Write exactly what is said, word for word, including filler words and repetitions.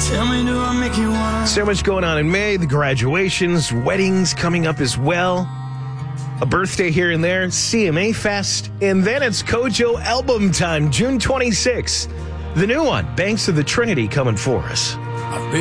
Tell me, do I make you wanna? So much going on in May. The graduations, weddings coming up as well. A birthday here and there. C M A Fest. And then it's Kojo album time, June twenty-sixth. The new one, Banks of the Trinity, coming for us.